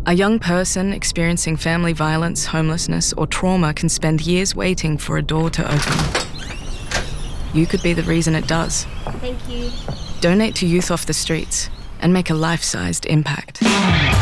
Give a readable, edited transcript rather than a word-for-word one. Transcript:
A young person experiencing family violence, homelessness, or trauma can spend years waiting for a door to open. You could be the reason it does. Thank you. Donate to Youth Off the Streets and make a life-sized impact.